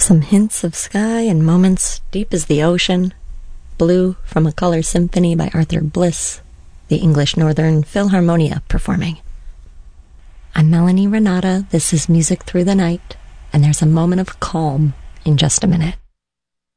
Some hints of sky and moments deep as the ocean. Blue from a Color Symphony by Arthur Bliss, the English Northern Philharmonia performing. I'm Melanie Renata. This is Music Through the Night, and there's a moment of calm in just a minute.